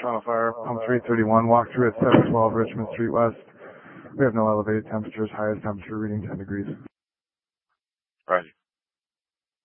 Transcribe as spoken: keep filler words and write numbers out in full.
Toronto Fire, pump three thirty-one, walk through at seven twelve Richmond Street West. We have no elevated temperatures, highest temperature reading ten degrees. Roger.